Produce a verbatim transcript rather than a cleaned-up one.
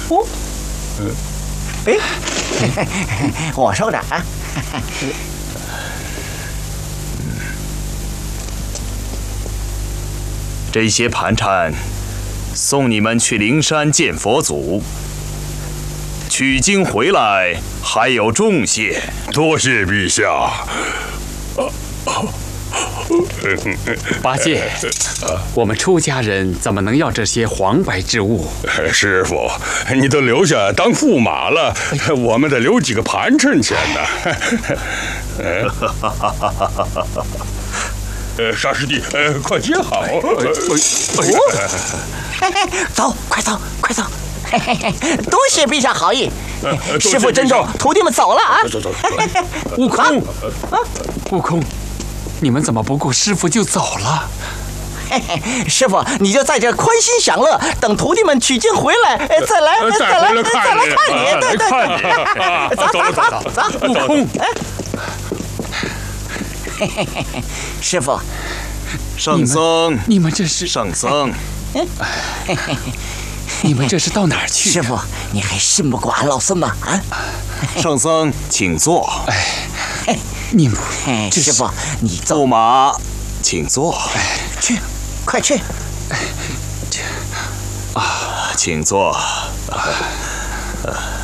哦，哎，我收着啊。 这些盘缠送你们去灵山见佛祖，取经回来还有重谢。 多谢陛下。 八戒，我们出家人怎么能要这些黄白之物？ 师傅，你都留下当驸马了，我们得留几个盘缠钱呢。呃，沙师弟，呃，快接好！ 走，快走，快走！多谢陛下好意，师傅珍重，徒弟们走了啊！ 走走走。 悟空，悟空，你们怎么不顾师傅就走了？ 师傅，你就在这宽心享乐，等徒弟们取经回来，再来，再来，再来看你，对对对，走走走走， 悟空。 师傅， 圣僧， 你们这是圣僧， 你们这是到哪儿去？ 师傅，你还信不过俺老孙吗？啊！ 圣僧，请坐。 哎，你们， 师傅，你走。 驸马，请坐。 去，快去。 啊，请坐。